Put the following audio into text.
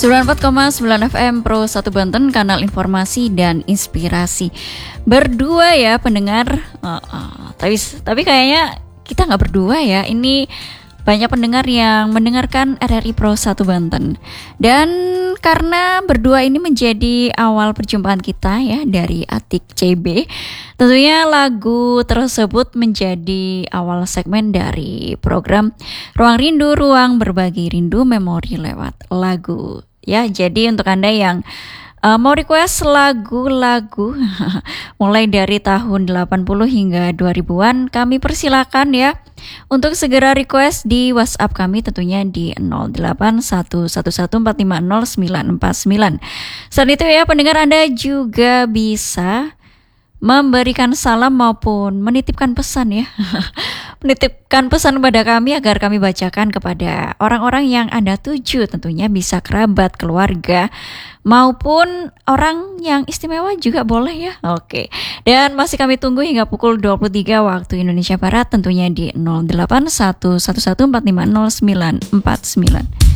94,9 FM Pro 1 Banten, kanal informasi dan inspirasi. Berdua ya pendengar, tapi kayaknya kita nggak berdua ya. Ini banyak pendengar yang mendengarkan RRI Pro 1 Banten. Dan karena berdua ini menjadi awal perjumpaan kita ya dari Atik CB, tentunya lagu tersebut menjadi awal segmen dari program Ruang Rindu, Ruang Berbagi Rindu Memori lewat lagu. Ya, jadi untuk Anda yang mau request lagu-lagu mulai dari tahun 80 hingga 2000-an, kami persilakan ya untuk segera request di WhatsApp kami, tentunya di 081114509949. Selain itu ya pendengar, Anda juga bisa memberikan salam maupun menitipkan pesan ya. Menitipkan pesan kepada kami agar kami bacakan kepada orang-orang yang Anda tuju, tentunya bisa kerabat, keluarga, maupun orang yang istimewa juga boleh ya. Oke. Dan masih kami tunggu hingga pukul 23 waktu Indonesia Barat, tentunya di 081114509949.